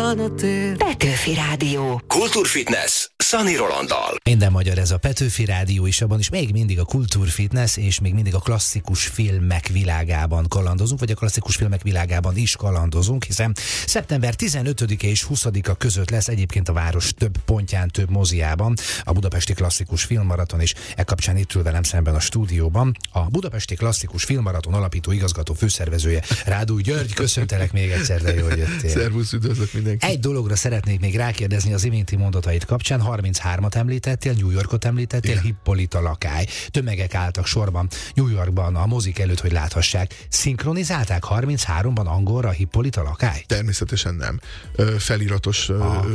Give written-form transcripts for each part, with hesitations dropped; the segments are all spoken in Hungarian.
van a tér. Petőfi Rádió. Kultúrfitness Szani Rolanddal. Minden magyar ez a Petőfi Rádió, és abban is még mindig a kultúrfitness, és még mindig a klasszikus filmek világában kalandozunk, vagy a klasszikus filmek világában is kalandozunk, hiszen szeptember 15-e és 20-a között lesz egyébként a város több pontján, több moziában a Budapesti Klasszikus Filmmaraton, és e kapcsán itt ül velem szemben a stúdióban a Budapesti Klasszikus Filmmaraton alapító igazgató főszervezője, Rádúj György. Köszöntelek még egyszer, de jó, hogy jöttél. Szervusz, üdvözlök mindenkit. Egy dologra szeretnék még rákérdezni az iménti mondatait kapcsán. 33-at említettél, New Yorkot említettél, igen. Hippolyta lakály. Tömegek álltak sorban New Yorkban a mozik előtt, hogy láthassák. Szinkronizálták 33-ban angolra a Hippolyta lakály? Természetesen nem. Feliratos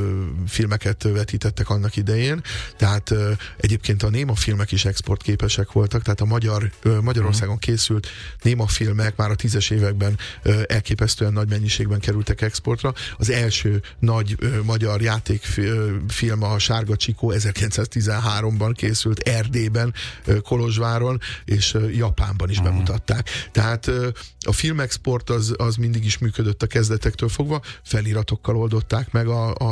filmeket vetítettek annak idején, tehát egyébként a néma filmek is exportképesek voltak, tehát a Magyarországon készült néma filmek már a 10-es években elképesztően nagy mennyiségben kerültek exportra. Az első nagy magyar játékfilm a Sárga Csikó 1913-ban készült Erdélyben, Kolozsváron, és Japánban is bemutatták. Tehát a filmexport az mindig is működött a kezdetektől fogva, feliratokkal oldották meg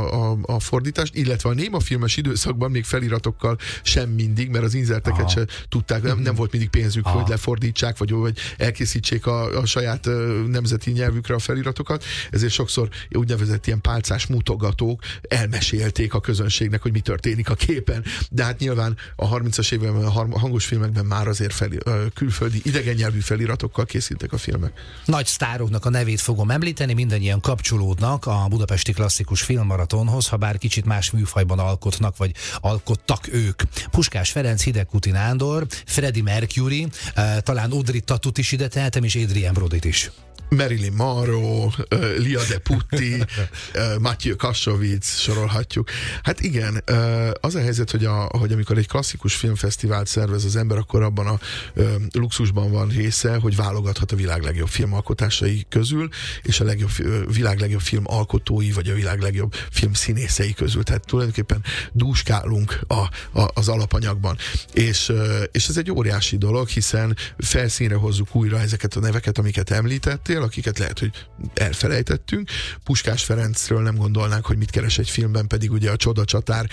a fordítást, illetve a némafilmes időszakban még feliratokkal sem mindig, mert az inzerteket se tudták, nem volt mindig pénzük, hogy lefordítsák, vagy elkészítsék a saját nemzeti nyelvükre a feliratokat, ezért sokszor úgynevezett ilyen pálcás mutogatók elmesélték a közönségnek, hogy mi történik a képen, de hát nyilván a 30-as években, a hangos filmekben már azért külföldi, idegen nyelvű feliratokkal készítettek a filmek. Nagy sztároknak a nevét fogom említeni, mindannyian kapcsolódnak a Budapesti Klasszikus Filmmaratonhoz, ha bár kicsit más műfajban alkotnak, vagy alkottak ők. Puskás Ferenc, Hidegkuti Nándor, Freddie Mercury, talán Audrey Tatut is ide tehetem, és Adrien Brodit is. Marilyn Monroe, Lia de Putti, Mathieu Kassovitz, sorolhatjuk. Hát igen, az a helyzet, hogy amikor egy klasszikus filmfesztivált szervez az ember, akkor abban a luxusban van része, hogy válogathat a világ legjobb filmalkotásai közül, és a világ legjobb filmalkotói, vagy a világ legjobb filmszínészei közül. Tehát tulajdonképpen dúskálunk az alapanyagban. És ez egy óriási dolog, hiszen felszínre hozzuk újra ezeket a neveket, amiket említettél, akiket lehet, hogy elfelejtettünk. Puskás Ferencről nem gondolnánk, hogy mit keres egy filmben, pedig ugye a Csoda Csatár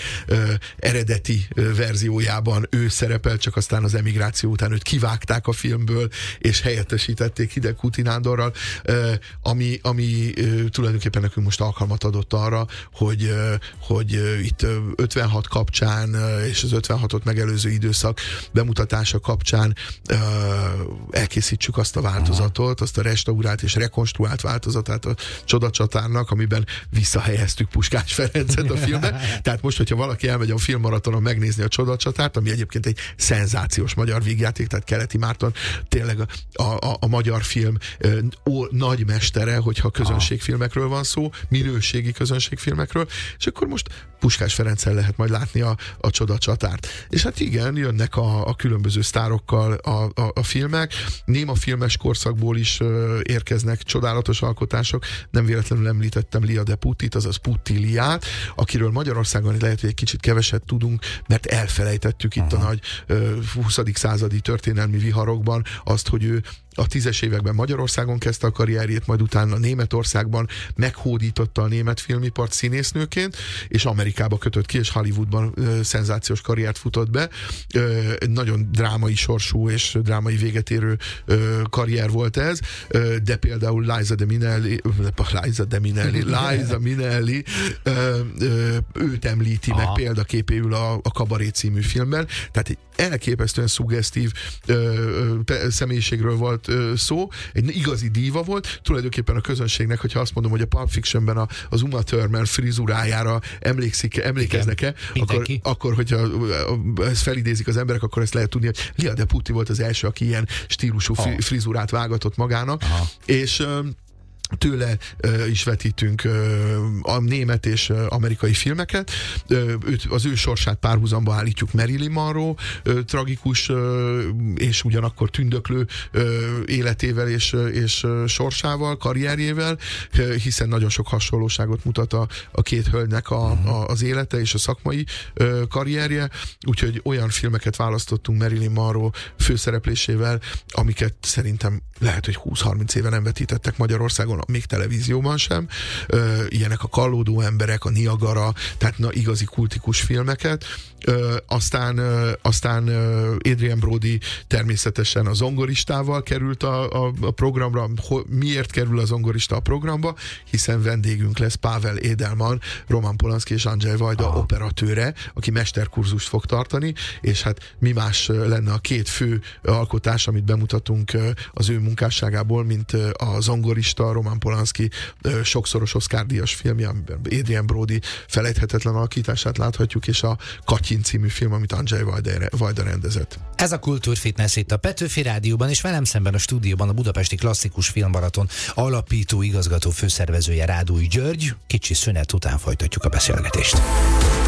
eredeti verziójában ő szerepel, csak aztán az emigráció után őt kivágták a filmből, és helyettesítették Hidegkuti Nándorral, ami tulajdonképpen nekünk most alkalmat adott arra, hogy itt 56 kapcsán, és az 56-ot megelőző időszak bemutatása kapcsán elkészítsük azt a változatot, azt a restaurált és rekonstruált változatát a Csoda Csatárnak, amiben visszahelyeztük Puskás Ferencet a filmbe. Tehát most, hogyha valaki elmegy a filmmaratonon megnézni a Csoda Csatárt, ami egyébként egy szenzációs magyar vígjáték, tehát Keleti Márton tényleg a magyar film nagy mestere, hogyha közönségfilmekről van szó, minőségi közönségfilmekről, és akkor most Puskás Ferenccel lehet majd látni a Csoda Csatárt. És hát igen, jönnek a különböző sztárokkal a filmek, néma filmes korszakból is érkeznek csodálatos alkotások. Nem véletlenül említettem Lia de Puttit, azaz Putti Liát, akiről Magyarországon lehet, hogy egy kicsit keveset tudunk, mert elfelejtettük itt a nagy 20. századi történelmi viharokban azt, hogy ő a 10-es években Magyarországon kezdte a karrierjét, majd utána Németországban meghódította a német filmipart színésznőként, és Amerikába kötött ki, és Hollywoodban szenzációs karriert futott be. Nagyon drámai sorsú és drámai véget érő karrier volt ez, de például Liza Minnelli őt említi meg példaképéül a Kabaré című filmben, tehát egy elképesztően szuggesztív személyiségről volt szó, egy igazi díva volt, tulajdonképpen a közönségnek, hogyha azt mondom, hogy a Pulp Fictionben az Uma Thurman frizurájára emlékeznek-e, akkor hogyha ezt felidézik az emberek, akkor ezt lehet tudni, hogy Lia de Putti volt az első, aki ilyen stílusú frizurát vágatott magának, és tőle is vetítünk a német és amerikai filmeket. Az ő sorsát párhuzamba állítjuk Marilyn Monroe tragikus és ugyanakkor tündöklő életével és sorsával, karrierjével, hiszen nagyon sok hasonlóságot mutat a két hölgynek az élete és a szakmai karrierje, úgyhogy olyan filmeket választottunk Marilyn Monroe főszereplésével, amiket szerintem lehet, hogy 20-30 éve nem vetítettek Magyarországon rádióban, még televízióban sem. Ilyenek a Kallódó emberek, a Niagara, tehát igazi kultikus filmeket. Aztán Adrien Brody természetesen a Zongoristával került a programra. Miért kerül a Zongorista a programba? Hiszen vendégünk lesz Pavel Edelman, Roman Polanski és Andrzej Wajda operatőre, aki mesterkurzust fog tartani, és hát mi más lenne a két fő alkotás, amit bemutatunk az ő munkásságából, mint a Zongorista, Roman Polanski sokszoros Oscar-díjas filmje, amiben Adrien Brody felejthetetlen alakítását láthatjuk, és a Katyin című film, amit Andrzej Wajda rendezett. Ez a Kultúrfitness itt a Petőfi Rádióban, és velem szemben a stúdióban a Budapesti Klasszikus Filmmaraton alapító igazgató főszervezője Rádói György. Kicsi szünet után folytatjuk a beszélgetést.